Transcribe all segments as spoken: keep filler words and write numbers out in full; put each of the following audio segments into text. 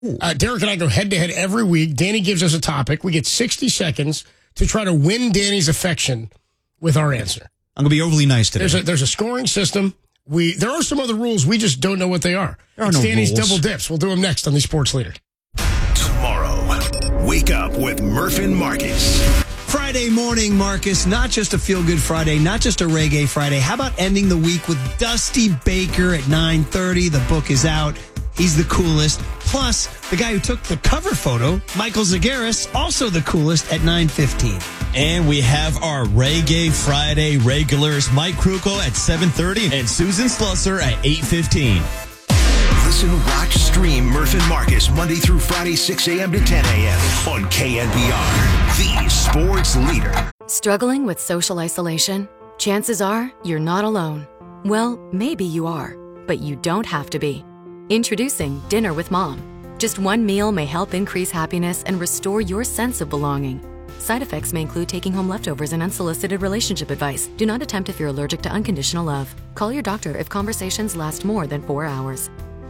Uh, Derek and I go head-to-head every week. Danny gives us a topic. We get sixty seconds to try to win Danny's affection with our answer. I'm going to be overly nice today. There's a, there's a scoring system. We There are some other rules. We just don't know what they are. There are it's no Danny's rules. Double Dips. We'll do them next on the Sports Leader. Tomorrow, wake up with Murph and Marcus. Friday morning, Marcus. Not just a feel-good Friday, not just a reggae Friday. How about ending the week with Dusty Baker at nine thirty? The book is out. He's the coolest. Plus, the guy who took the cover photo, Michael Zagaris, also the coolest at nine fifteen. And we have our Reggae Friday regulars, Mike Kruko at seven thirty and Susan Slusser at eight fifteen. Listen, watch, stream Murph and Marcus Monday through Friday, six a.m. to ten a.m. on K N B R, the sports leader. Struggling with social isolation? Chances are you're not alone. Well, maybe you are, but you don't have to be. Introducing Dinner with Mom. Just one meal may help increase happiness and restore your sense of belonging. Side effects may include taking home leftovers and unsolicited relationship advice. Do not attempt if you're allergic to unconditional love. Call your doctor if conversations last more than four hours.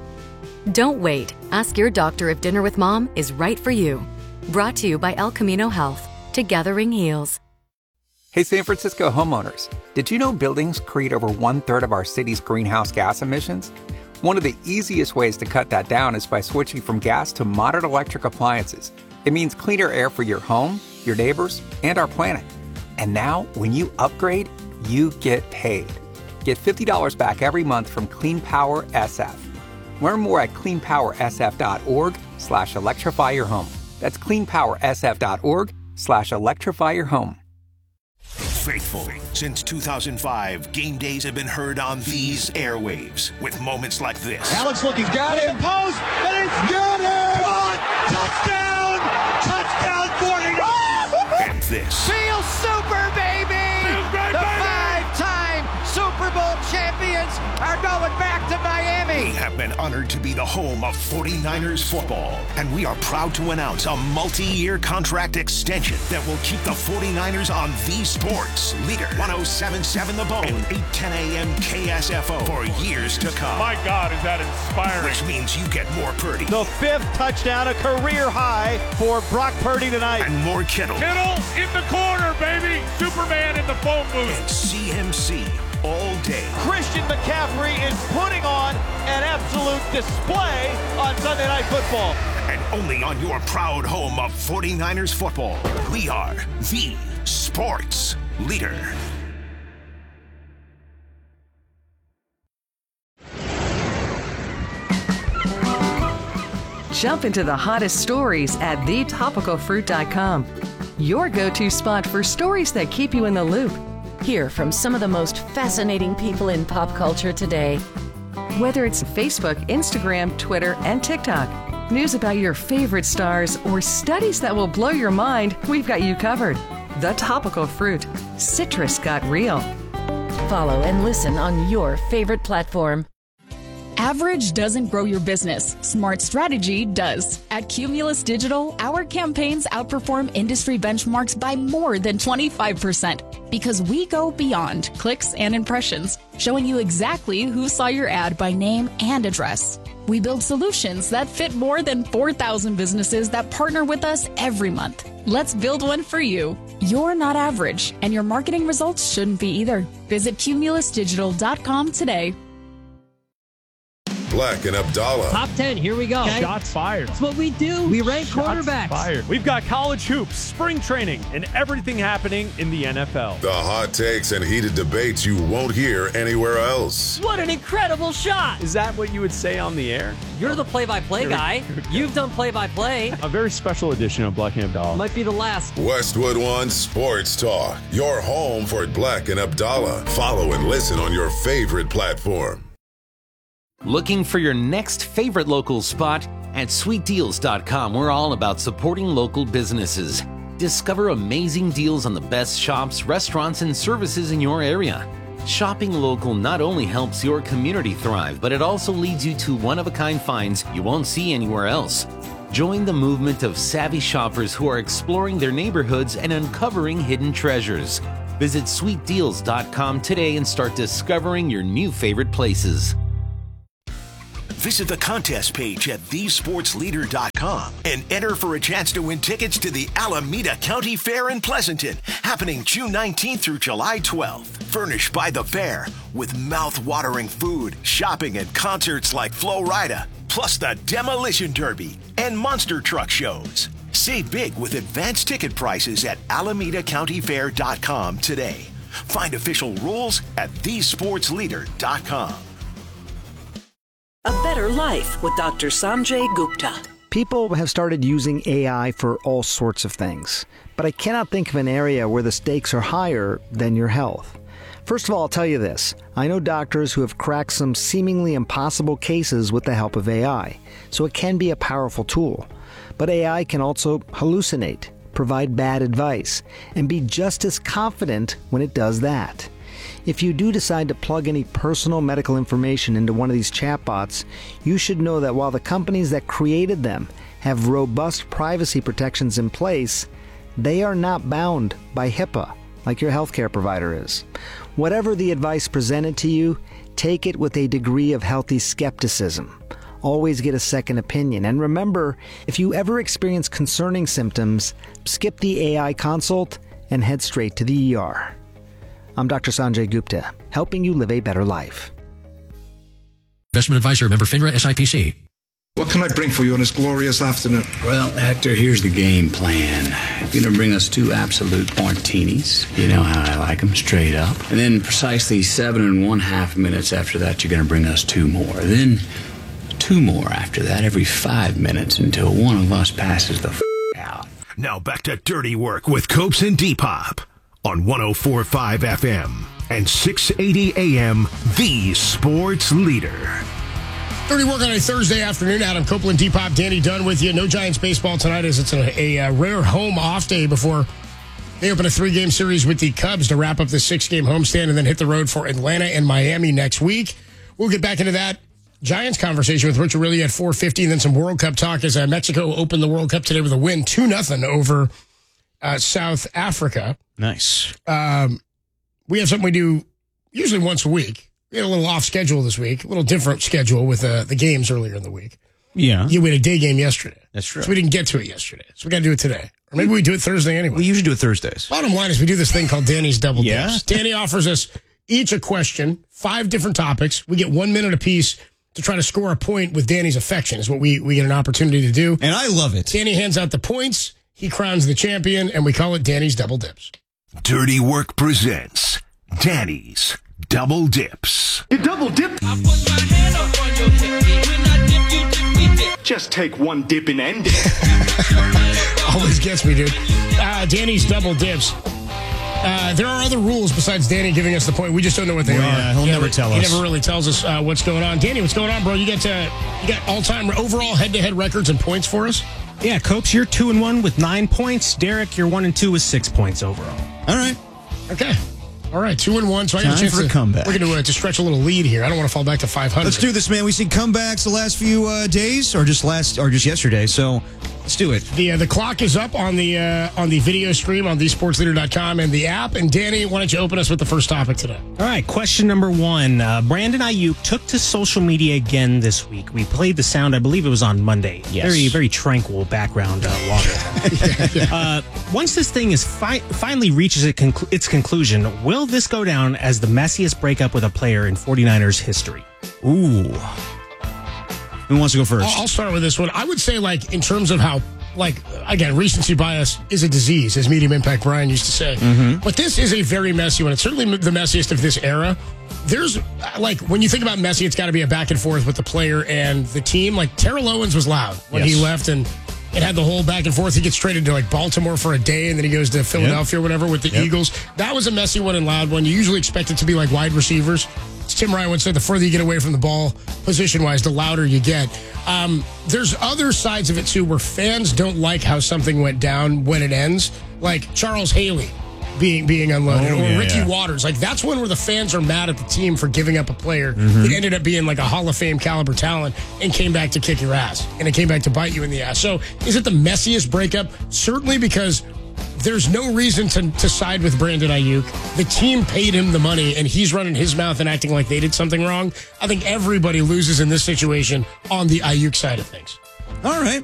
Don't wait. Ask your doctor if Dinner with Mom is right for you. Brought to you by El Camino Health. Together heals. Hey, San Francisco homeowners. Did you know buildings create over one-third of our city's greenhouse gas emissions? One of the easiest ways to cut that down is by switching from gas to modern electric appliances. It means cleaner air for your home, your neighbors, and our planet. And now, when you upgrade, you get paid. Get fifty dollars back every month from Clean Power S F. Learn more at cleanpowersf.org slash electrify your home. That's cleanpowersf.org slash electrify your home. Faithful. Since two thousand five, game days have been heard on these airwaves with moments like this. Alex looking, got him, post, and it's got him! Touchdown! Touchdown, forty-nine! And this. Feel super, baby! The five-time Super Bowl champions are going back to Miami! We have been honored to be the home of forty-niners football, and we are proud to announce a multi-year contract extension that will keep the forty-niners on the sports leader. ten seventy-seven The Bone and eight ten a.m. K S F O for years to come. My God, is that inspiring. Which means you get more Purdy. The fifth touchdown, a career high for Brock Purdy tonight. And more Kittle. Kittle in the corner, baby. Superman in the phone booth. And C M C all day. Christian McCaffrey is putting on an absolute display on Sunday Night Football. And only on your proud home of forty-niners football, we are the sports leader. Jump into the hottest stories at the topical fruit dot com. Your go-to spot for stories that keep you in the loop. Hear from some of the most fascinating people in pop culture today. Whether it's Facebook, Instagram, Twitter, and TikTok, news about your favorite stars, or studies that will blow your mind, we've got you covered. The Topical Fruit. Citrus got real. Follow and listen on your favorite platform. Average doesn't grow your business. Smart strategy does. At Cumulus Digital, our campaigns outperform industry benchmarks by more than twenty-five percent because we go beyond clicks and impressions, showing you exactly who saw your ad by name and address. We build solutions that fit more than four thousand businesses that partner with us every month. Let's build one for you. You're not average, and your marketing results shouldn't be either. Visit cumulus digital dot com today. Black and Abdallah. Top ten, here we go. Shots fired. That's what we do. We rank Shots quarterbacks. Fired. We've got college hoops, spring training, and everything happening in the N F L. The hot takes and heated debates you won't hear anywhere else. What an incredible shot. Is that what you would say on the air? You're the play-by-play guy. You've done play-by-play. A very special edition of Black and Abdallah. Might be the last. Westwood One Sports Talk. Your home for Black and Abdallah. Follow and listen on your favorite platform. Looking for your next favorite local spot? At sweet deals dot com, we're all about supporting local businesses. Discover amazing deals on the best shops, restaurants, and services in your area. Shopping local not only helps your community thrive, but it also leads you to one-of-a-kind finds you won't see anywhere else. Join the movement of savvy shoppers who are exploring their neighborhoods and uncovering hidden treasures. Visit sweet deals dot com today and start discovering your new favorite places. Visit the contest page at the sports leader dot com and enter for a chance to win tickets to the Alameda County Fair in Pleasanton, happening June nineteenth through July twelfth. Furnished by the fair with mouth-watering food, shopping, and concerts like Flo Rida, plus the Demolition Derby and monster truck shows. Save big with advanced ticket prices at alameda county fair dot com today. Find official rules at the sports leader dot com. A better life with Doctor Sanjay Gupta. People have started using A I for all sorts of things, but I cannot think of an area where the stakes are higher than your health. First of all, I'll tell you this. I know doctors who have cracked some seemingly impossible cases with the help of A I, so it can be a powerful tool. But A I can also hallucinate, provide bad advice, and be just as confident when it does that. If you do decide to plug any personal medical information into one of these chatbots, you should know that while the companies that created them have robust privacy protections in place, they are not bound by HIPAA like your healthcare provider is. Whatever the advice presented to you, take it with a degree of healthy skepticism. Always get a second opinion. And remember, if you ever experience concerning symptoms, skip the A I consult and head straight to the E R. I'm Doctor Sanjay Gupta, helping you live a better life. Investment advisor, member FINRA S I P C. What can I bring for you on this glorious afternoon? Well, Hector, here's the game plan. You're going to bring us two absolute martinis. You know how I like them, straight up. And then precisely seven and one half minutes after that, you're going to bring us two more. Then two more after that every five minutes until one of us passes the f*** out. Now back to Dirty Work with Copes and Depop on one oh four point five F M and six eighty A M, the sports leader. Dirty Work on a Thursday afternoon. Adam Copeland, Depop, Danny Dunn with you. No Giants baseball tonight as it's a, a, a rare home off day before they open a three-game series with the Cubs to wrap up the six-game homestand and then hit the road for Atlanta and Miami next week. We'll get back into that Giants conversation with Rich Aureli at four fifty and then some World Cup talk as uh, Mexico opened the World Cup today with a win two nothing over uh, South Africa. Nice. Um, we have something we do usually once a week. We had a little off schedule this week, a little different schedule with uh, the games earlier in the week. Yeah. Yeah, we had a day game yesterday. That's true. So we didn't get to it yesterday. So we got to do it today. Or maybe we do it Thursday anyway. We usually do it Thursdays. Bottom line is we do this thing called Danny's Double Yeah? Dips. Danny offers us each a question, five different topics. We get one minute apiece to try to score a point with Danny's affection is what we, we get an opportunity to do. And I love it. Danny hands out the points. He crowns the champion, and we call it Danny's Double Dips. Dirty Work presents Danny's Double Dips. You double dip? Just take one dip and end it. Always gets me, dude. Uh, Danny's Double Dips. Uh, there are other rules besides Danny giving us the point. We just don't know what they Well, are. yeah, he'll You never know, tell he us. never really tells us uh, what's going on. Danny, what's going on, bro? You got uh, you got all-time overall head-to-head records and points for us? Yeah, Copes, you're two and one with nine points. Derek, you're one and two with six points overall. All right. Okay. All right, two and one. So I got Time a chance for a to, comeback. We're going to uh, to stretch a little lead here. I don't want to fall back to five hundred. Let's do this, man. We see comebacks the last few uh, days, or just last, or just yesterday. So let's do it. The uh, the clock is up on the uh, on the video stream on the sports leader dot com and the app. And Danny, why don't you open us with the first topic today? All right, question number one. Uh, Brandon Ayuk took to social media again this week. We played the sound, I believe it was on Monday. Yes. Very, very tranquil background uh, water. yeah, yeah. Uh, once this thing is fi- finally reaches it conclu- its conclusion, will this go down as the messiest breakup with a player in forty-niners history? Ooh. Who wants to go first? I'll, I'll start with this one. I would say, like, in terms of how, like, again, recency bias is a disease, as Medium Impact Brian used to say. Mm-hmm. But this is a very messy one. It's certainly the messiest of this era. There's, like, when you think about messy, it's got to be a back and forth with the player and the team. Like, Terrell Owens was loud when Yes. he left, and it had the whole back and forth. He gets traded to, like, Baltimore for a day, and then he goes to Philadelphia or whatever with the Yep. Eagles. That was a messy one and loud one. You usually expect it to be, like, wide receivers. As Tim Ryan would say, the further you get away from the ball, position-wise, the louder you get. Um, there's other sides of it, too, where fans don't like how something went down when it ends. Like Charles Haley being being unloaded, Oh, or yeah. Ricky Waters. Like, that's one where the fans are mad at the team for giving up a player Mm-hmm. that ended up being like a Hall of Fame caliber talent and came back to kick your ass. And it came back to bite you in the ass. So is it the messiest breakup? Certainly, because there's no reason to, to side with Brandon Ayuk. The team paid him the money, and he's running his mouth and acting like they did something wrong. I think everybody loses in this situation on the Ayuk side of things. All right.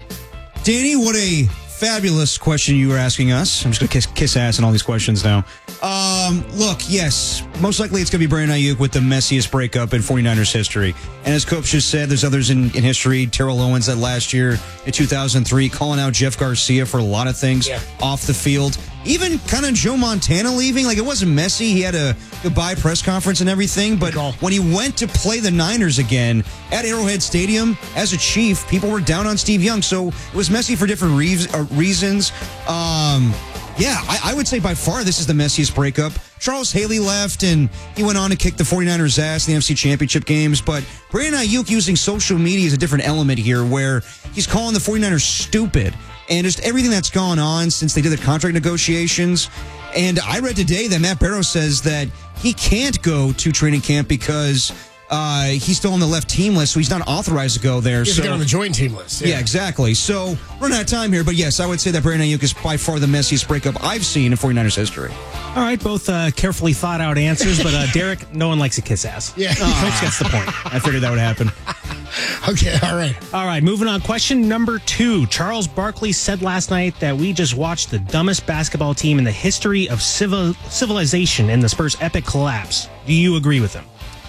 Danny, what a fabulous question you were asking us. I'm just going to kiss, kiss ass in all these questions now. Um, look, yes, most likely it's going to be Brandon Ayuk with the messiest breakup in 49ers history. And as Coach just said, there's others in, in history. Terrell Owens that last year in two thousand three, calling out Jeff Garcia for a lot of things yeah. off the field. Even kind of Joe Montana leaving. Like, it wasn't messy. He had a goodbye press conference and everything. But when he went to play the Niners again at Arrowhead Stadium as a Chief, people were down on Steve Young. So it was messy for different re- uh, reasons. Um... Yeah, I, I would say by far this is the messiest breakup. Charles Haley left, and he went on to kick the 49ers' ass in the N F C Championship games. But Brandon Ayuk using social media is a different element here, where he's calling the 49ers stupid. And just everything that's gone on since they did the contract negotiations. And I read today that Matt Barrow says that he can't go to training camp because uh, he's still on the left team list, so he's not authorized to go there. He's so, on the joint team list. Yeah. yeah, exactly. So we're not out of time here, but yes, I would say that Brandon Ayuk is by far the messiest breakup I've seen in 49ers history. All right, both uh, carefully thought out answers, but uh, Derek, no one likes a kiss ass. Yeah. Coach gets the point. I figured that would happen. Okay, all right. All right, moving on. Question number two. Charles Barkley said last night that we just watched the dumbest basketball team in the history of civil civilization in the Spurs' epic collapse. Do you agree with him?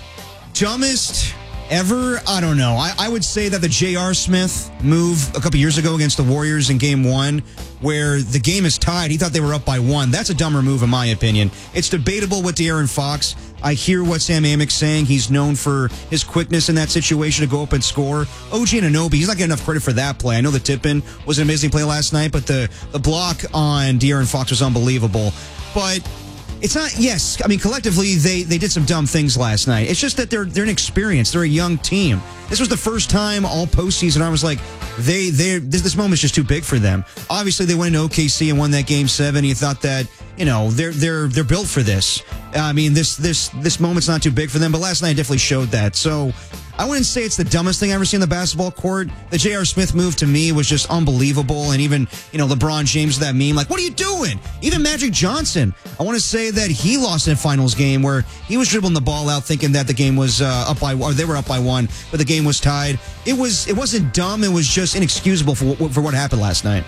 Dumbest ever? I don't know. I, I would say that the J R. Smith move a couple years ago against the Warriors in game one, where the game is tied, he thought they were up by one. That's a dumber move, in my opinion. It's debatable with De'Aaron Fox. I hear what Sam Amick's saying. He's known for his quickness in that situation to go up and score. O G Anunoby, he's not getting enough credit for that play. I know the tip-in was an amazing play last night, but the, the block on De'Aaron Fox was unbelievable. But it's not, yes, I mean, collectively, they, they did some dumb things last night. It's just that they're they're inexperienced. They're a young team. This was the first time all postseason I was like, they they this, this moment's just too big for them. Obviously, they went into O K C and won that game seven. You thought that, you know, they're they're they're built for this. I mean, this this this moment's not too big for them, but last night definitely showed that. So I wouldn't say it's the dumbest thing I've ever seen on the basketball court. The J R. Smith move to me was just unbelievable. And even, you know, LeBron James, that meme, like, what are you doing? Even Magic Johnson, I want to say that he lost in a finals game where he was dribbling the ball out thinking that the game was uh, up by, or they were up by one, but the game was tied. It was, it wasn't dumb. It was just inexcusable for what, for what happened last night.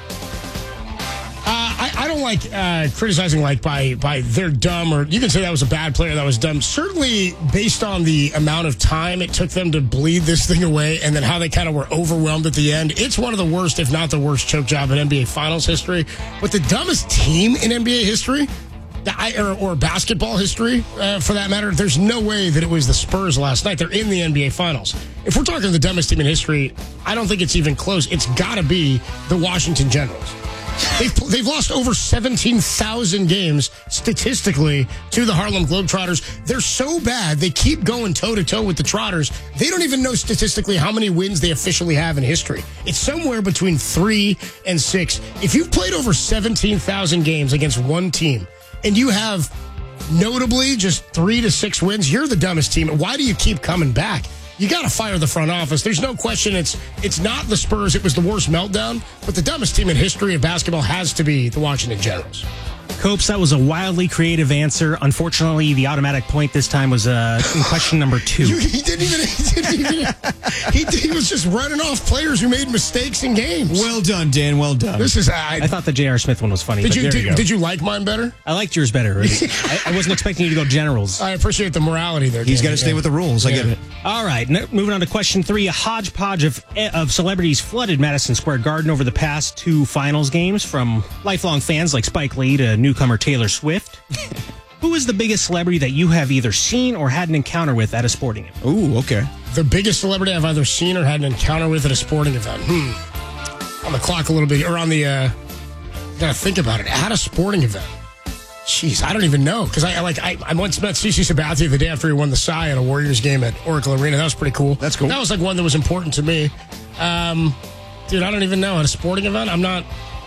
I, I don't like uh, criticizing like by by they're dumb, or you can say that was a bad player that was dumb. Certainly based on the amount of time it took them to bleed this thing away and then how they kind of were overwhelmed at the end. It's one of the worst, if not the worst, choke job in N B A Finals history. But the dumbest team in N B A history, or, or basketball history uh, for that matter, there's no way that it was the Spurs last night. They're in the N B A Finals. If we're talking the dumbest team in history, I don't think it's even close. It's got to be the Washington Generals. They've, they've lost over seventeen thousand games statistically to the Harlem Globetrotters. They're so bad, they keep going toe-to-toe with the Trotters. They don't even know statistically how many wins they officially have in history. It's somewhere between three and six. If you've played over seventeen thousand games against one team and you have notably just three to six wins, you're the dumbest team. Why do you keep coming back? You got to fire the front office. There's no question it's it's not the Spurs. It was the worst meltdown. But the dumbest team in history of basketball has to be the Washington Generals. Copes, that was a wildly creative answer. Unfortunately, the automatic point this time was uh, in question number two. You, he didn't even. He, didn't even he, he was just running off players who made mistakes in games. Well done, Dan. Well done. This is. I, I thought the J R. Smith one was funny. Did but you, there did, you go. did you like mine better? I liked yours better. I, I wasn't expecting you to go Generals. I appreciate the morality there. He's got to stay yeah. with the rules. I yeah. get it. All right, moving on to question three. A hodgepodge of of celebrities flooded Madison Square Garden over the past two finals games, from lifelong fans like Spike Lee to newcomer Taylor Swift. Who is the biggest celebrity that you have either seen or had an encounter with at a sporting event? Ooh, okay. The biggest celebrity I've either seen or had an encounter with at a sporting event. Hmm. On the clock a little bit, or on the, uh, gotta think about it. At a sporting event. Jeez, I don't even know. Because I like I, I once met CeCe Sabathia the day after he won the Cy at a Warriors game at Oracle Arena. That was pretty cool. That's cool. That was like one that was important to me. Um, dude, I don't even know. At a sporting event, I'm not...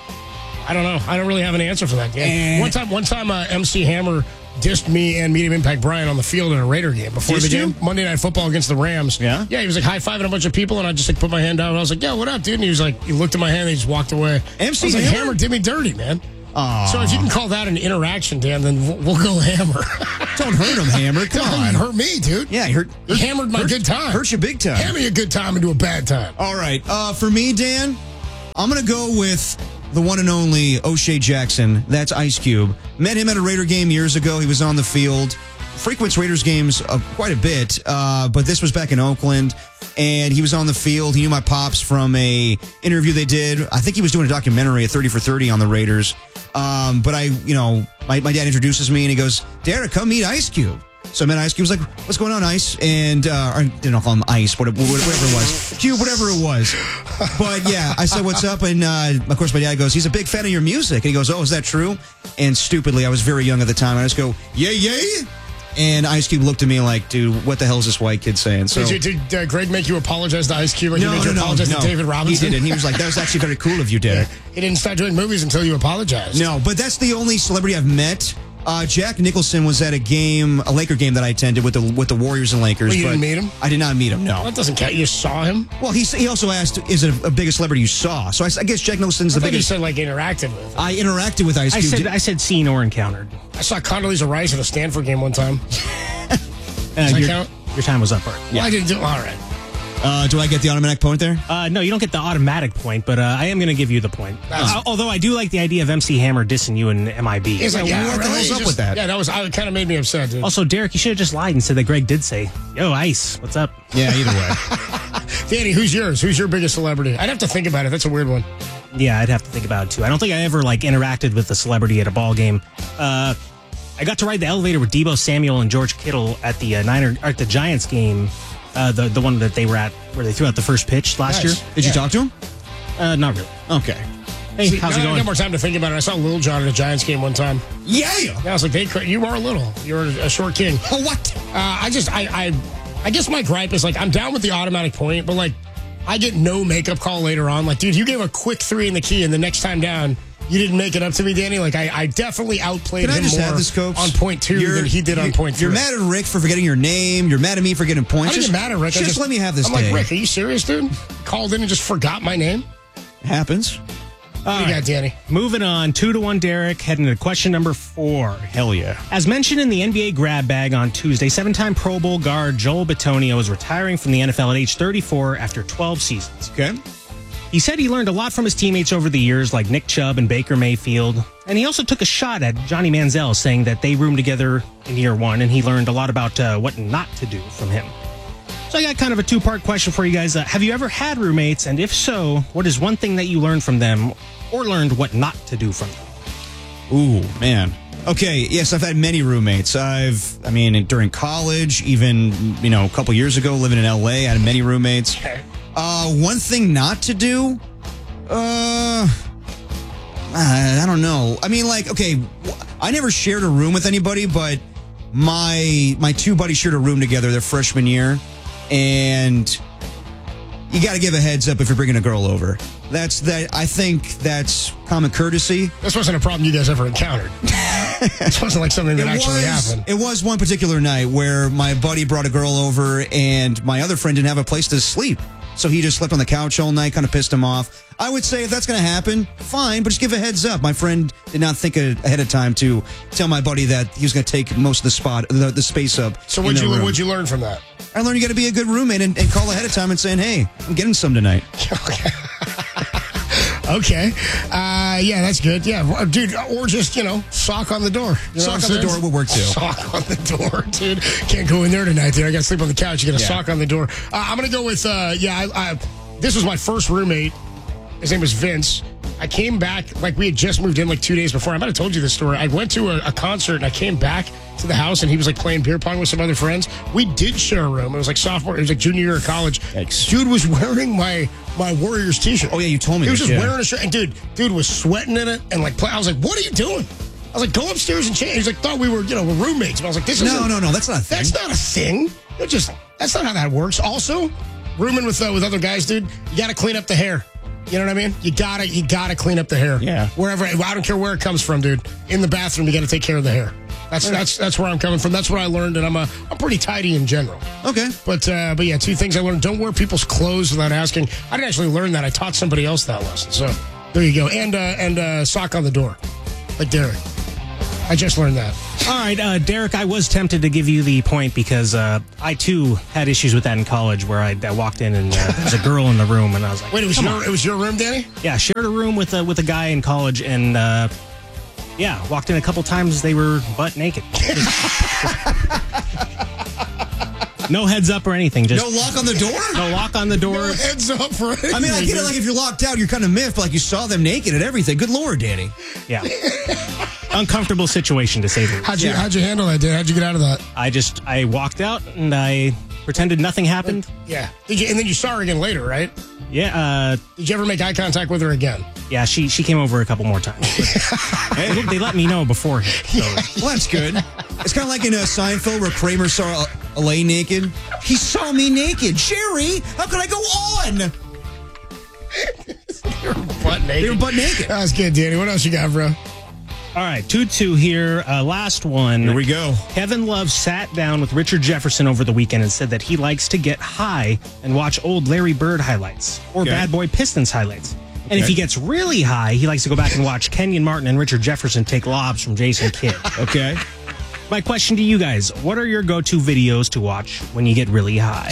I don't know. I don't really have an answer for that. Yeah. One time, one time, uh, M C Hammer dissed me and Medium Impact Brian on the field in a Raider game before dissed the game. You? Monday Night Football against the Rams. Yeah? Yeah, he was like high-fiving a bunch of people, and I just like put my hand down, and I was like, "Yeah, what up, dude?" And he was like, he looked at my hand, and he just walked away. M C I was Hammer? like, Hammer did me dirty, man. Aw. So if you can call that an interaction, Dan, then we'll, we'll go hammer. Don't hurt him, Hammer. Come Don't on. hurt me, dude. Yeah, you hurt. You hammered my hurt, good time. Hurt you big time. Hammer me a good time into a bad time. All right. Uh, for me, Dan, I'm going to go with the one and only O'Shea Jackson. That's Ice Cube. Met him at a Raider game years ago. He was on the field. Frequents Raiders games uh, quite a bit, uh, but this was back in Oakland, and he was on the field. He knew my pops from a interview they did. I think he was doing a documentary at thirty for thirty on the Raiders. Um, but I, you know, my, my dad introduces me, and he goes, Derek, come meet Ice Cube. So I met Ice Cube. He was like, what's going on, Ice? And, uh, I didn't call him Ice, whatever, whatever it was. Cube, whatever it was. But yeah, I said, what's up? And, uh, of course, my dad goes, he's a big fan of your music. And he goes, oh, is that true? And stupidly, I was very young at the time. I just go, yay, yay. And Ice Cube looked at me like, dude, what the hell is this white kid saying? So, Did, you, did uh, Greg make you apologize to Ice Cube like no, he made you no, no, apologize no. to David Robinson? He didn't. He was like, that was actually very cool of you, Derek. He didn't start doing movies until you apologized. No, but that's the only celebrity I've met. Uh, Jack Nicholson was at a game, a Laker game that I attended with the with the Warriors and Lakers. Well, you but didn't meet him? I did not meet him, no. Well, that doesn't count. You saw him? Well, he he also asked, is it a, a biggest celebrity you saw? So I, I guess Jack Nicholson's I the thought you biggest. said, like, interacted with him. I interacted with Ice I Cube. said Did- I said seen or encountered. I saw Condoleezza Rice at a Stanford game one time. Uh, Does that your, count? your time was up, Art. Well, I didn't do. All right. Uh, do I get the automatic point there? Uh, no, you don't get the automatic point, but uh, I am going to give you the point. Uh, although I do like the idea of M C Hammer dissing you in M I B. He's like, yeah, what the really? hell's up Just- with that? Yeah, that was. I kind of made me upset, dude. Also, Derek, you should have just lied and said that Greg did say, yo, Ice, what's up? Yeah, either way. Danny, who's yours? Who's your biggest celebrity? I'd have to think about it. That's a weird one. Yeah, I'd have to think about it, too. I don't think I ever, like, interacted with a celebrity at a ball game. Uh, I got to ride the elevator with Deebo Samuel and George Kittle at the uh, Niner, or at the Giants game, uh, the the one that they were at, where they threw out the first pitch last Nice. year. Did Yeah. you talk to him? Uh, not really. Okay. Hey, See, how's now it I got going? more time to think about it. I saw Lil Jon at a Giants game one time. Yeah. Yeah, I was like, they, cra- you are little. You're a short king. Oh, what? Uh, I just, I, I, I guess my gripe is like, I'm down with the automatic point, but like, I get no makeup call later on. Like, dude, you gave a quick three in the key, and the next time down, you didn't make it up to me, Danny. Like, I, I definitely outplayed Can I him just more have this, Copes? on point two You're- than he did on you're- point three. You're mad at Rick for forgetting your name. You're mad at me for getting points. I didn't Just- get mad at Rick. I Just, let me have this I'm day. like, Rick, are you serious, dude? Called in and just forgot my name? Happens. What do you got, Danny? Moving on, two to one, Derek, heading to question number four. Hell yeah. As mentioned in the N B A grab bag on Tuesday, seven-time Pro Bowl guard Joel Bitonio is retiring from the N F L at age thirty-four after twelve seasons. Okay. He said he learned a lot from his teammates over the years, like Nick Chubb and Baker Mayfield. And he also took a shot at Johnny Manziel, saying that they roomed together in year one, and he learned a lot about uh, what not to do from him. So I got kind of a two-part question for you guys. Uh, have you ever had roommates? And if so, what is one thing that you learned from them or learned what not to do from them? Ooh, man. Okay, yes, I've had many roommates. I've, I mean, during college, even, you know, a couple years ago, living in L A, I had many roommates. Uh, one thing not to do? Uh, I I don't know. I mean, like, okay, I never shared a room with anybody, but my my two buddies shared a room together their freshman year, and you got to give a heads up if you're bringing a girl over. That's that. I think that's common courtesy. This wasn't a problem you guys ever encountered. This wasn't like something that It actually was, happened. It was one particular night where my buddy brought a girl over and my other friend didn't have a place to sleep. So he just slept on the couch all night, kind of pissed him off. I would say if that's going to happen, fine, but just give a heads up. My friend did not think ahead of time to tell my buddy that he was going to take most of the spot, the, the space up. So in what'd their you, room. what'd you learn from that? I learned you got to be a good roommate and, and call ahead of time and saying, hey, I'm getting some tonight. Okay. Uh, yeah, that's good. Yeah, dude, or just, you know, sock on the door. You know Sock what on I'm the saying? door would work, too. Sock on the door, dude. Can't go in there tonight, dude. I got to sleep on the couch. You got a Yeah. sock on the door. Uh, I'm going to go with, uh, yeah, I, I, this was my first roommate. His name was Vince. I came back, like we had just moved in like two days before. I might have told you this story. I went to a, a concert and I came back to the house and he was like playing beer pong with some other friends. We did share a room. It was like sophomore, it was like junior year of college. Yikes. Dude was wearing my my Warriors t-shirt. Oh, yeah, you told me He was this, just yeah. wearing a shirt. And dude, dude was sweating in it and like play. I was like, what are you doing? I was like, go upstairs and change. He's like, thought we were, you know, we're roommates. But I was like, this is No, no, no, that's not a thing. That's not a thing. It just that's not how that works. Also, rooming with uh, with other guys, dude, you got to clean up the hair. You know what I mean? You gotta, you gotta clean up the hair. Yeah. Wherever, I don't care where it comes from, dude. In the bathroom, you got to take care of the hair. That's that's that's where I'm coming from. That's what I learned, and I'm a I'm pretty tidy in general. Okay. But uh, but yeah, two things I learned: don't wear people's clothes without asking. I didn't actually learn that. I taught somebody else that lesson. So there you go. And uh, and uh, sock on the door. like Derek. I just learned that. All right, uh, Derek, I was tempted to give you the point because uh, I, too, had issues with that in college where I, I walked in and uh, there was a girl in the room, and I was like, wait, it was, Come your, on. it was your room, Danny? Yeah, shared a room with a, with a guy in college, and, uh, yeah, walked in a couple times. They were butt naked. No heads up or anything. Just no lock on the door? No lock on the door. No heads up for anything. I mean, I get it, like, if you're locked out, you're kind of miffed, but, like, you saw them naked and everything. Good Lord, Danny. Yeah. Uncomfortable situation, to say the least. How'd you, yeah. how'd you handle that, Dan? How'd you get out of that? I just, I walked out and I pretended nothing happened. Yeah. Did you? And then you saw her again later, right? Yeah. Uh, Did you ever make eye contact with her again? Yeah, she she came over a couple more times. Hey, they let me know beforehand. So. Well, that's good. It's kind of like in a Seinfeld where Kramer saw Elaine naked. He saw me naked. Jerry, how could I go on? They were butt naked. They were butt naked. That was good, Danny. What else you got, bro? All right, two two here. Uh, last one. Here we go. Kevin Love sat down with Richard Jefferson over the weekend and said that he likes to get high and watch old Larry Bird highlights or Okay. Bad Boy Pistons highlights. And if Okay. he gets really high, he likes to go back and watch Kenyon Martin and Richard Jefferson take lobs from Jason Kidd. Okay. My question to you guys, what are your go-to videos to watch when you get really high?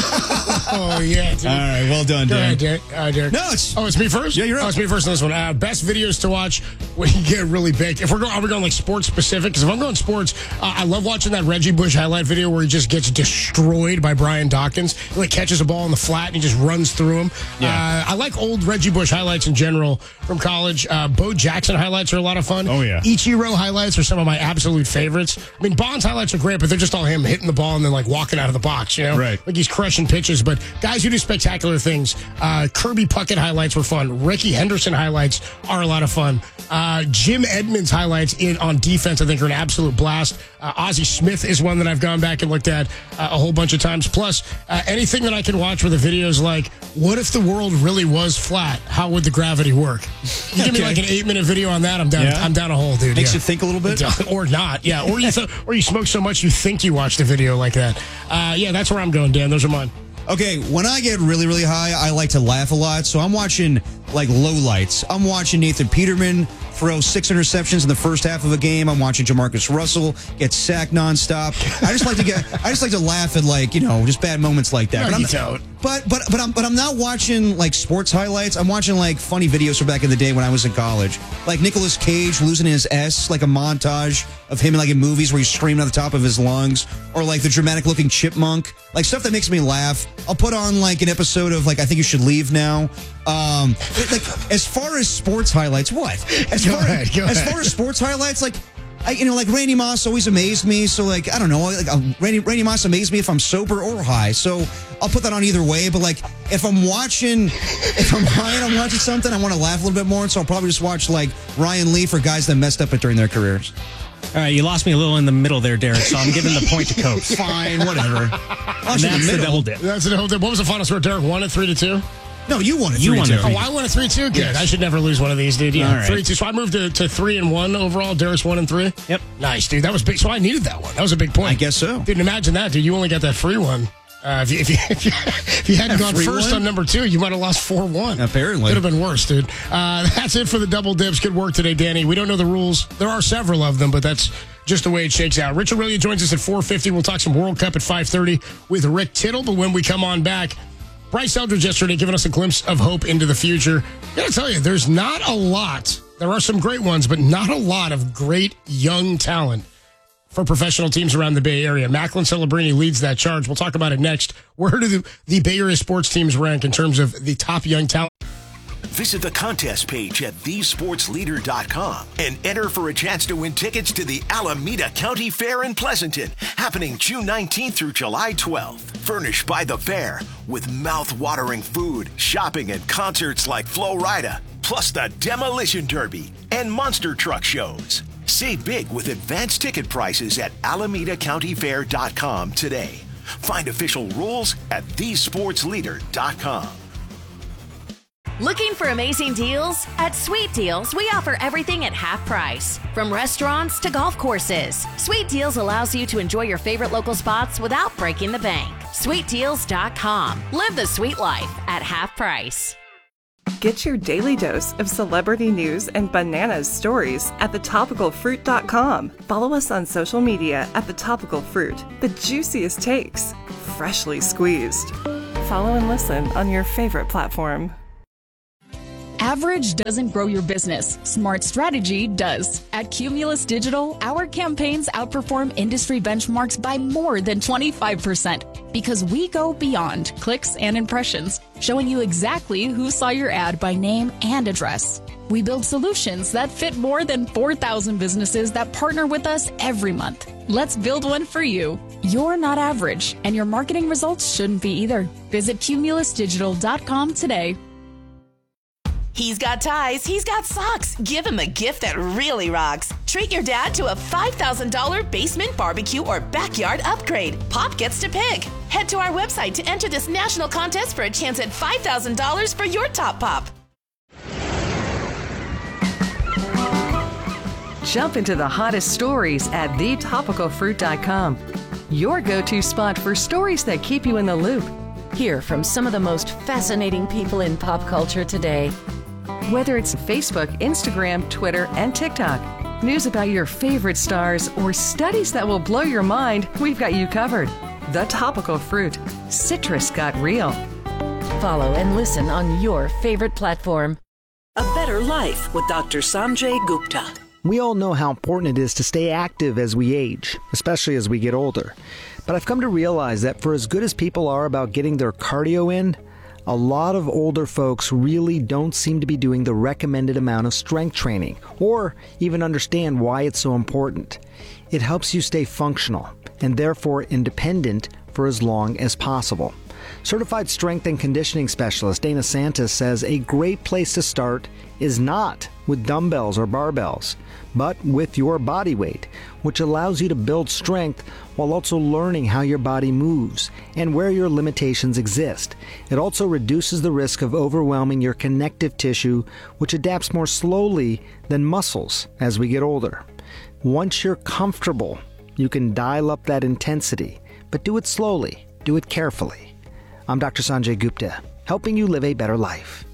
Oh, yeah, dude. All right, well done, Go Dan. ahead, Derek. Uh, Derek. No, it's... Oh, it's me first? Yeah, you're up. Oh, it's me first on this one. Uh, best videos to watch when you get really baked. If we're going, are we going like sports specific? Because if I'm going sports, uh, I love watching that Reggie Bush highlight video where he just gets destroyed by Brian Dawkins. He like catches a ball in the flat and he just runs through him. Yeah. Uh, I like old Reggie Bush highlights in general from college. Uh, Bo Jackson highlights are a lot of fun. Oh, yeah. Ichiro highlights are some of my absolute favorites. I mean, Bond's highlights are great, but they're just all him hitting the ball and then like walking out of the box, you know? Right. Like he's crushing pitches, but guys who do spectacular things. Uh, Kirby Puckett highlights were fun. Ricky Henderson highlights are a lot of fun. Uh, Jim Edmonds highlights in on defense, I think, are an absolute blast. Uh, Ozzie Smith is one that I've gone back and looked at uh, a whole bunch of times. Plus, uh, anything that I can watch where the video is like, what if the world really was flat? How would the gravity work? You give me Okay. like an eight-minute video on that, I'm down. Yeah. I'm down a hole, dude. Makes yeah. you think a little bit? Or not, yeah. Or you th- or you smoke so much you think you watched a video like that. Uh, yeah, that's where I'm going, Dan. Those are mine. Okay, when I get really, really high, I like to laugh a lot. So I'm watching, like, lowlights. I'm watching Nathan Peterman throw six interceptions in the first half of a game. I'm watching Jamarcus Russell get sacked nonstop. I just like to get, I just like to laugh at, like, you know, just bad moments like that. No, but, you I'm, don't. but but but I'm but I'm not watching like sports highlights. I'm watching like funny videos from back in the day when I was in college, like Nicolas Cage losing his S, like a montage of him like in movies where he's screaming at the top of his lungs, or like the dramatic looking chipmunk, like stuff that makes me laugh. I'll put on like an episode of like I Think You Should Leave Now. Um, like as far as sports highlights, what? As Go far ahead, go as ahead. far as sports highlights, like. I, you know, like Randy Moss always amazed me. So, like, I don't know, like uh, Randy Randy Moss amazed me if I'm sober or high. So, I'll put that on either way. But like, if I'm watching, if I'm high and I'm watching something, I want to laugh a little bit more. So I'll probably just watch like Ryan Lee for guys that messed up it during their careers. All right, you lost me a little in the middle there, Derek, so I'm giving the point to Copes. Fine, whatever. And that's the double dip. That's the double dip. What was the final score, Derek? One at three to two? No, you won it. You three won two. it. Oh, I won a three two? Good. Yes. I should never lose one of these, dude. Yeah, All right. three two. So I moved to, to three and one overall. Derek's one and three. Yep. Nice, dude. That was big. So I needed that one. That was a big point. I guess so. Dude, imagine that, dude. You only got that free one. Uh, if, you, if, you, if, you, if you hadn't A gone free first one? on number two, you might have lost four one. Apparently. Could have been worse, dude. Uh, that's it for the double dips. Good work today, Danny. We don't know the rules. There are several of them, but that's just the way it shakes out. Rich Aurelio joins us at four fifty. We'll talk some World Cup at five thirty with Rick Tittle. But when we come on back, Bryce Eldridge yesterday giving us a glimpse of hope into the future. I gotta tell you, there's not a lot. There are some great ones, but not a lot of great young talent for professional teams around the Bay Area. Macklin Celebrini leads that charge. We'll talk about it next. Where do the, the Bay Area sports teams rank in terms of the top young talent? Visit the contest page at the sports leader dot com and enter for a chance to win tickets to the Alameda County Fair in Pleasanton, happening June nineteenth through July twelfth. Furnished by the fair with mouth-watering food, shopping, and concerts like Flo Rida, plus the Demolition Derby and monster truck shows. Save big with advanced ticket prices at alameda county fair dot com today. Find official rules at the sports leader dot com. Looking for amazing deals? At Sweet Deals, we offer everything at half price. From restaurants to golf courses, Sweet Deals allows you to enjoy your favorite local spots without breaking the bank. sweet deals dot com. Live the sweet life at half price. Get your daily dose of celebrity news and bananas stories at the topical fruit dot com. Follow us on social media at The Topical Fruit. The juiciest takes, freshly squeezed. Follow and listen on your favorite platform. Average doesn't grow your business. Smart strategy does. At Cumulus Digital, our campaigns outperform industry benchmarks by more than twenty-five percent because we go beyond clicks and impressions, showing you exactly who saw your ad by name and address. We build solutions that fit more than four thousand businesses that partner with us every month. Let's build one for you. You're not average, and your marketing results shouldn't be either. Visit cumulus digital dot com today. He's got ties, he's got socks. Give him a gift that really rocks. Treat your dad to a five thousand dollars basement barbecue or backyard upgrade. Pop gets to pick. Head to our website to enter this national contest for a chance at five thousand dollars for your top pop. Jump into the hottest stories at the topical fruit dot com. Your go-to spot for stories that keep you in the loop. Hear from some of the most fascinating people in pop culture today. Whether it's Facebook, Instagram, Twitter, and TikTok, news about your favorite stars, or studies that will blow your mind, we've got you covered. The Topical Fruit. Citrus got real. Follow and listen on your favorite platform. A Better Life with Doctor Sanjay Gupta. We all know how important it is to stay active as we age, especially as we get older. But I've come to realize that for as good as people are about getting their cardio in, a lot of older folks really don't seem to be doing the recommended amount of strength training, or even understand why it's so important. It helps you stay functional, and therefore independent for as long as possible. Certified strength and conditioning specialist Dana Santos says a great place to start is not with dumbbells or barbells, but with your body weight, which allows you to build strength while also learning how your body moves and where your limitations exist. It also reduces the risk of overwhelming your connective tissue, which adapts more slowly than muscles as we get older. Once you're comfortable, you can dial up that intensity, but do it slowly, do it carefully. I'm Doctor Sanjay Gupta, helping you live a better life.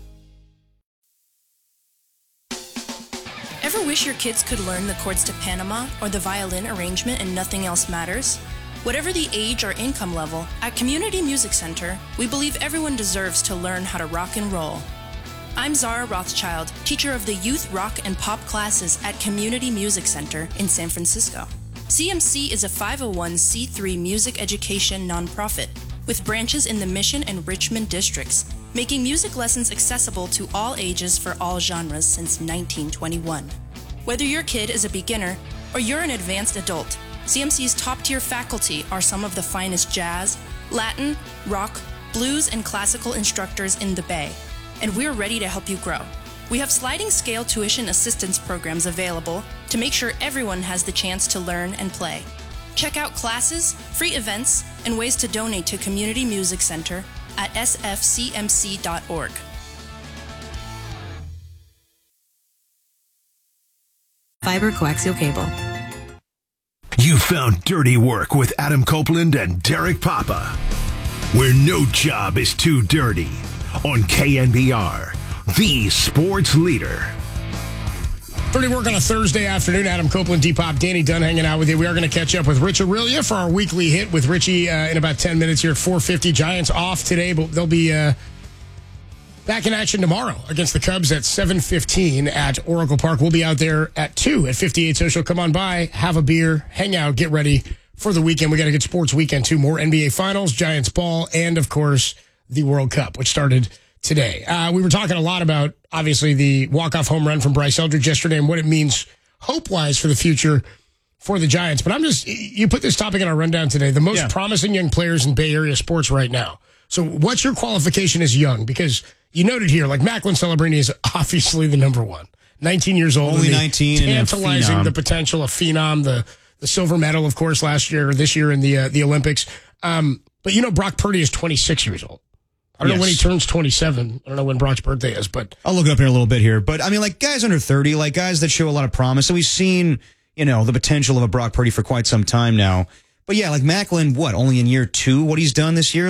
Ever wish your kids could learn the chords to Panama or the violin arrangement and nothing else matters? Whatever the age or income level, at Community Music Center, we believe everyone deserves to learn how to rock and roll. I'm Zara Rothschild, teacher of the youth rock and pop classes at Community Music Center in San Francisco. C M C is a five oh one c three music education nonprofit with branches in the Mission and Richmond districts, making music lessons accessible to all ages for all genres since nineteen twenty-one. Whether your kid is a beginner or you're an advanced adult, C M C's top-tier faculty are some of the finest jazz, Latin, rock, blues, and classical instructors in the Bay, and we're ready to help you grow. We have sliding scale tuition assistance programs available to make sure everyone has the chance to learn and play. Check out classes, free events, and ways to donate to Community Music Center at s f c m c dot org. Fiber coaxial cable. You found Dirty Work with Adam Copeland and Derek Papa, where no job is too dirty, on K N B R, the sports leader. Dirty Work on a Thursday afternoon. Adam Copeland, D-Pop, Danny Dunn hanging out with you. We are going to catch up with Rich Aurelia for our weekly hit with Richie uh, in about ten minutes here at four fifty. Giants off today, but they'll be uh, back in action tomorrow against the Cubs at seven fifteen at Oracle Park. We'll be out there at two at fifty-eight Social. Come on by, have a beer, hang out, get ready for the weekend. We got a good sports weekend, too. More N B A Finals, Giants ball, and, of course, the World Cup, which started today. Uh, we were talking a lot about, obviously, the walk-off home run from Bryce Eldridge yesterday and what it means hope-wise for the future for the Giants. But I'm just, you put this topic in our rundown today, the most yeah. promising young players in Bay Area sports right now. So what's your qualification as young? Because you noted here, like Macklin Celebrini is obviously the number one. nineteen years old. Only nineteen. Tantalizing and the potential of phenom, the, the silver medal, of course, last year or this year in the, uh, the Olympics. Um, but you know, Brock Purdy is twenty-six years old. I don't yes. know when he turns twenty-seven. I don't know when Brock's birthday is, but I'll look it up here a little bit here. But I mean, like guys under thirty, like guys that show a lot of promise. So we've seen, you know, the potential of a Brock Purdy for quite some time now. But yeah, like Macklin, what, only in year two, what he's done this year? Like,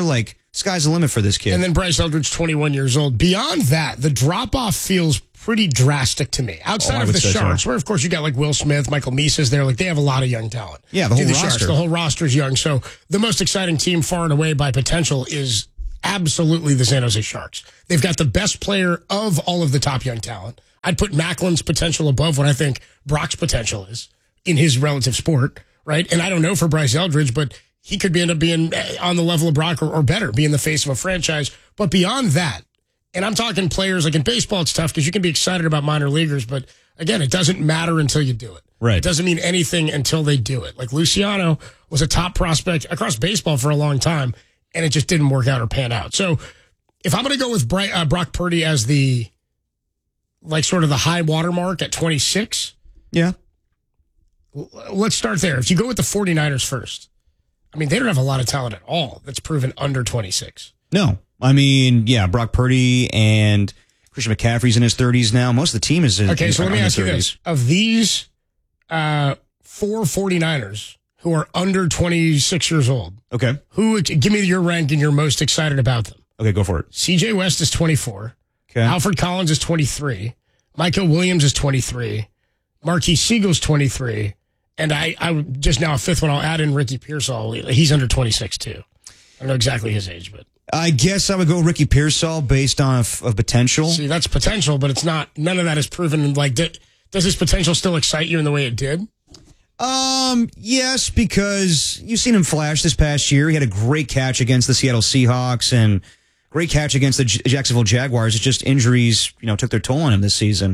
sky's the limit for this kid. And then Bryce Eldridge, twenty-one years old. Beyond that, the drop-off feels pretty drastic to me. Outside Oh, I of would the say so. Sharks, where, of course, you got like Will Smith, Michael Mises there. Like, they have a lot of young talent. Yeah, the whole the roster. Sharks, the whole roster's young. So the most exciting team far and away by potential is absolutely the San Jose Sharks. They've got the best player of all of the top young talent. I'd put Macklin's potential above what I think Brock's potential is in his relative sport, right? And I don't know for Bryce Eldridge, but he could be end up being on the level of Brock or, or better, being the face of a franchise. But beyond that, and I'm talking players, like in baseball, it's tough because you can be excited about minor leaguers, but again, it doesn't matter until you do it. Right. It doesn't mean anything until they do it. Like Luciano was a top prospect across baseball for a long time, and it just didn't work out or pan out. So if I'm going to go with Bri- uh, Brock Purdy as the, like sort of the high watermark at twenty-six. Yeah. Let's start there. If you go with the 49ers first, I mean, they don't have a lot of talent at all that's proven under twenty-six. No. I mean, yeah, Brock Purdy and Christian McCaffrey's in his thirties now. Most of the team is in Okay, so let me in ask you thirties. this. Of these uh, four 49ers who are under twenty-six years old, Okay. who give me your rank and you're most excited about them? Okay, go for it. C J West is twenty-four. Okay. Alfred Collins is twenty-three. Michael Williams is twenty-three. Marquise Siegel's twenty-three. And I, I would- just now a fifth one, I'll add in Ricky Pearsall. He's under twenty-six too. I don't know exactly his age, but. I guess I would go Ricky Pearsall based on of, of potential. See, that's potential, but it's not, none of that is proven. Like, d- does his potential still excite you in the way it did? Um, yes, because you've seen him flash this past year. He had a great catch against the Seattle Seahawks and great catch against the J- Jacksonville Jaguars. It's just injuries, you know, took their toll on him this season.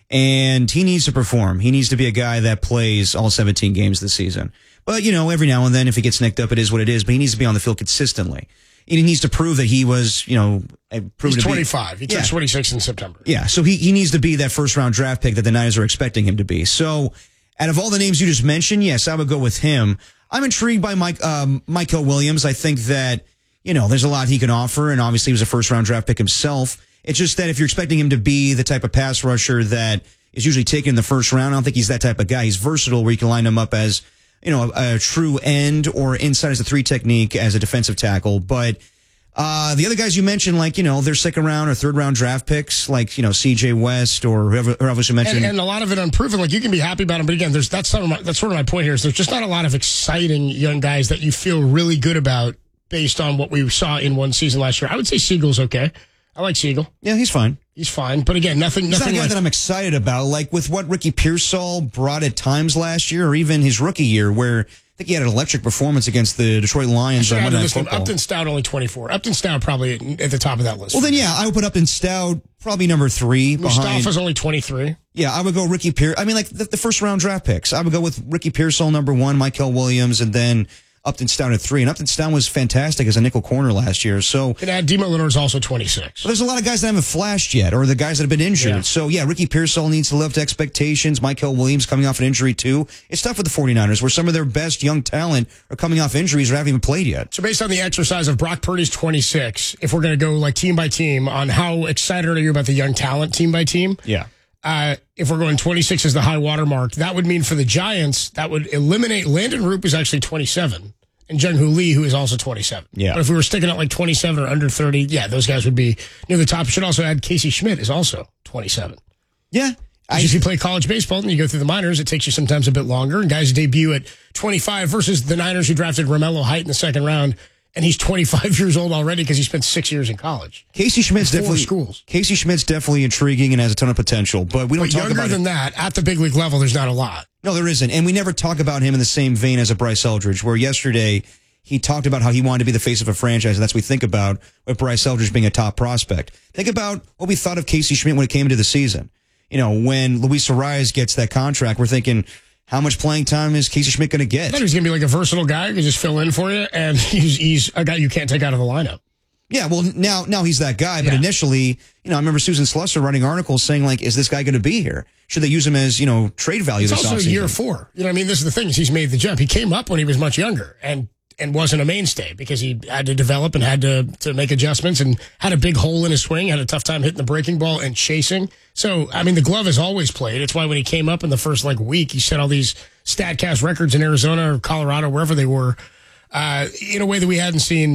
And he needs to perform. He needs to be a guy that plays all seventeen games this season. But, you know, every now and then, if he gets nicked up, it is what it is. But he needs to be on the field consistently. And he needs to prove that he was, you know, proven He's to be- twenty-five. He turned Yeah. twenty-six in September. Yeah, so he, he needs to be that first round draft pick that the Niners are expecting him to be. So, out of all the names you just mentioned, yes, I would go with him. I'm intrigued by Mike um, Michael Williams. I think that, you know, there's a lot he can offer, and obviously he was a first round draft pick himself. It's just that if you're expecting him to be the type of pass rusher that is usually taken in the first round, I don't think he's that type of guy. He's versatile where you can line him up as, you know, a, a true end or inside as a three technique as a defensive tackle. But Uh, the other guys you mentioned, like, you know, they're second round or third round draft picks, like, you know, C J West or whoever, whoever you mentioned. And, and a lot of it unproven. Like, you can be happy about them, but again, there's that's sort of my, that's sort of my point here. Is there's just not a lot of exciting young guys that you feel really good about based on what we saw in one season last year. I would say Siegel's okay. I like Siegel. Yeah, he's fine. He's fine, but again, nothing. He's nothing not a guy like, that I'm excited about. Like with what Ricky Pearsall brought at times last year, or even his rookie year, where I think he had an electric performance against the Detroit Lions on Should I Monday add Night this one? Football. Upton Stout only twenty-four. Upton Stout probably at, at the top of that list. Well, then, yeah, I would put Upton Stout probably number three. Mustafa's behind. only twenty-three. Yeah, I would go Ricky Pearsall. I mean, like the, the first round draft picks. I would go with Ricky Pearsall number one, Michael Williams, and then Upton Stout at three. And Upton Stout was fantastic as a nickel corner last year. So, and add Demo Lenore is also twenty-six. But there's a lot of guys that haven't flashed yet, or the guys that have been injured. Yeah. So, yeah, Ricky Pearsall needs to live to expectations. Michael Williams coming off an injury, too. It's tough with the 49ers, where some of their best young talent are coming off injuries or haven't even played yet. So based on the exercise of Brock Purdy's twenty-six, if we're going to go like team by team on how excited are you about the young talent team by team? Yeah. Uh, if we're going twenty-six as the high water mark, that would mean for the Giants, that would eliminate Landon Roop, who's actually twenty-seven, and Jung Hoo Lee, who is also twenty-seven. Yeah. But if we were sticking at like twenty-seven or under thirty, yeah, those guys would be near the top. Should also add Casey Schmidt is also twenty-seven. Yeah. I, if you play college baseball and you go through the minors, it takes you sometimes a bit longer. And guys debut at twenty-five versus the Niners who drafted Romello Height in the second round, and he's twenty-five years old already because he spent six years in college. Casey Schmidt's Four definitely schools. Casey Schmidt's definitely intriguing and has a ton of potential, but we don't But talk younger about than it. that, at the big league level, there's not a lot. No, there isn't. And we never talk about him in the same vein as a Bryce Eldridge, where yesterday he talked about how he wanted to be the face of a franchise, and that's what we think about with Bryce Eldridge being a top prospect. Think about what we thought of Casey Schmidt when it came into the season. You know, when Luis Ariz gets that contract, we're thinking, how much playing time is Casey Schmidt going to get? I thought he was going to be like a versatile guy who could just fill in for you, and he's, he's a guy you can't take out of the lineup. Yeah, well, now now he's that guy. But initially, you know, I remember Susan Slusser writing articles saying, like, is this guy going to be here? Should they use him as, you know, trade value It's this also offseason? year four. You know what I mean? This is the thing, is he's made the jump. He came up when he was much younger and and wasn't a mainstay because he had to develop and had to, to make adjustments and had a big hole in his swing, had a tough time hitting the breaking ball and chasing. So, I mean, the glove has always played. It's why when he came up in the first, like, week, he set all these StatCast records in Arizona or Colorado, wherever they were, uh, in a way that we hadn't seen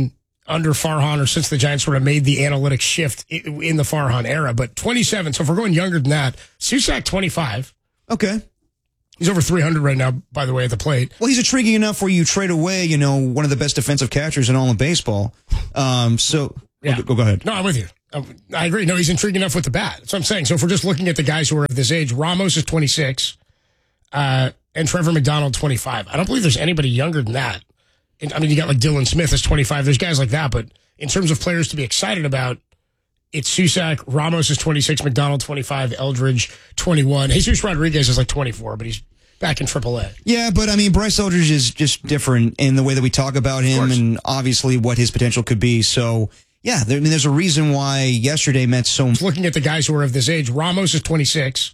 under Farhan or since the Giants sort of made the analytics shift in the Farhan era. But twenty-seven, so if we're going younger than that, Susac twenty-five. Okay. He's over three hundred right now, by the way, at the plate. Well, he's intriguing enough where you trade away, you know, one of the best defensive catchers in all of baseball. Um, so, yeah. go, go ahead. No, I'm with you. I agree. No, he's intriguing enough with the bat. That's what I'm saying. So if we're just looking at the guys who are of this age, Ramos is twenty-six, uh, and Trevor McDonald, twenty-five. I don't believe there's anybody younger than that. And, I mean, you got like Dylan Smith is twenty-five. There's guys like that. But in terms of players to be excited about, it's Susac, Ramos is twenty-six, McDonald twenty-five, Eldridge twenty-one. Jesus Rodriguez is like twenty-four, but he's back in triple A. Yeah, but I mean, Bryce Eldridge is just different in the way that we talk about him and obviously what his potential could be. So, yeah, there, I mean, there's a reason why yesterday meant so much. Looking at the guys who are of this age, Ramos is twenty-six,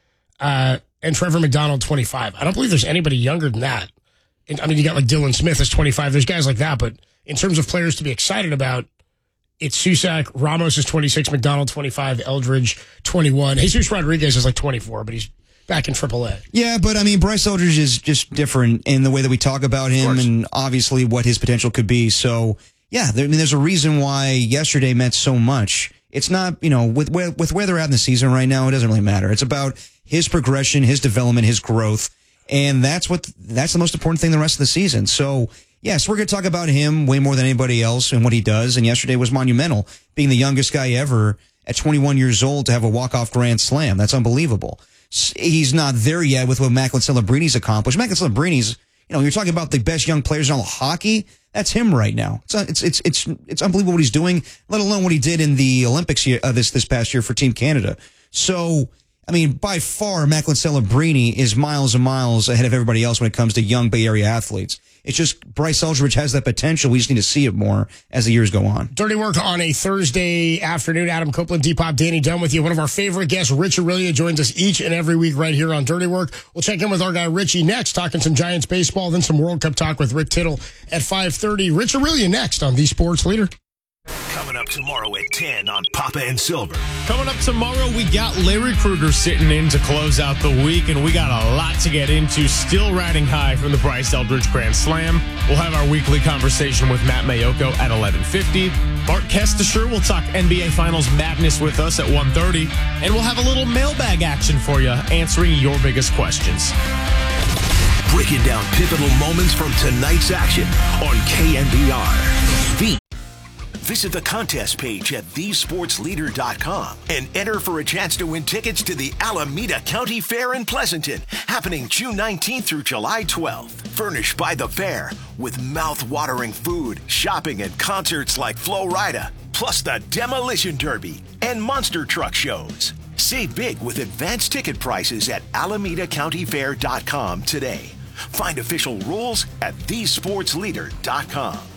uh, and Trevor McDonald, twenty-five. I don't believe there's anybody younger than that. And, I mean, you got like Dylan Smith is twenty-five. There's guys like that. But in terms of players to be excited about, it's Susac, Ramos is twenty-six, McDonald twenty-five, Eldridge twenty-one. Jesus Rodriguez is like twenty-four, but he's back in triple A. Yeah, but I mean, Bryce Eldridge is just different in the way that we talk about him and obviously what his potential could be. So, yeah, there, I mean, there's a reason why yesterday meant so much. It's not, you know, with where, with where they're at in the season right now, it doesn't really matter. It's about his progression, his development, his growth. And that's what, that's the most important thing the rest of the season. So, yes, we're going to talk about him way more than anybody else and what he does. And yesterday was monumental, being the youngest guy ever at twenty-one years old to have a walk-off grand slam. That's unbelievable. He's not there yet with what Macklin Celebrini's accomplished. Macklin Celebrini's, you know, you're talking about the best young players in all of hockey. That's him right now. It's it's it's it's, it's unbelievable what he's doing, let alone what he did in the Olympics year, uh, this this past year for Team Canada. So, I mean, by far, Macklin Celebrini is miles and miles ahead of everybody else when it comes to young Bay Area athletes. It's just Bryce Eldridge has that potential. We just need to see it more as the years go on. Dirty Work on a Thursday afternoon. Adam Copeland, Depop, Danny Dunn with you. One of our favorite guests, Rich Aurilia, joins us each and every week right here on Dirty Work. We'll check in with our guy Richie next, talking some Giants baseball, then some World Cup talk with Rick Tittle at five thirty. Rich Aurilia next on The Sports Leader. Coming up tomorrow at ten on Papa and Silver. Coming up tomorrow, we got Larry Krueger sitting in to close out the week, and we got a lot to get into. Still riding high from the Bryce Eldridge Grand Slam. We'll have our weekly conversation with Matt Mayoko at eleven fifty. Mark Kestisher will talk N B A Finals madness with us at one thirty, and we'll have a little mailbag action for you, answering your biggest questions. Breaking down pivotal moments from tonight's action on K N B R. The Visit the contest page at the sports leader dot com and enter for a chance to win tickets to the Alameda County Fair in Pleasanton, happening June nineteenth through July twelfth. Furnished by the fair with mouth-watering food, shopping, and concerts like Flo Rida, plus the Demolition Derby and monster truck shows. Save big with advanced ticket prices at alameda county fair dot com today. Find official rules at the sports leader dot com.